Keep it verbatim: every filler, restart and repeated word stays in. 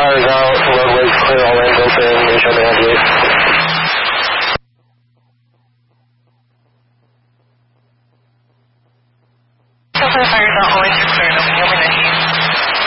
fires out, roadways clear, all lanes open, you show me on the eight. So far, fires out, all lanes are clear, no overnight.